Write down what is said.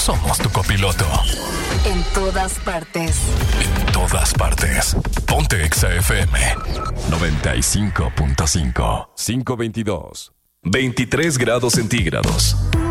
somos tu copiloto. En todas partes. En todas partes. Ponte Exa FM 95.5. 522. 23 grados centígrados.